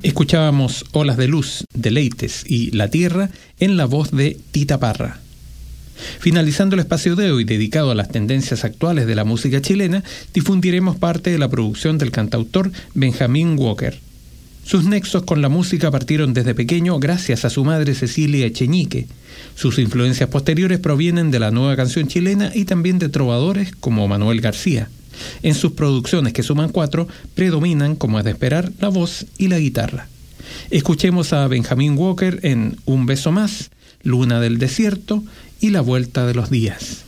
Escuchábamos Olas de Luz, Deleites y La Tierra en la voz de Tita Parra. Finalizando el espacio de hoy dedicado a las tendencias actuales de la música chilena, difundiremos parte de la producción del cantautor Benjamín Walker. Sus nexos con la música partieron desde pequeño gracias a su madre Cecilia Echeñique. Sus influencias posteriores provienen de la nueva canción chilena y también de trovadores como Manuel García. En sus producciones, que suman 4, predominan, como es de esperar, la voz y la guitarra. Escuchemos a Benjamín Walker en Un beso más, Luna del desierto y La vuelta de los días.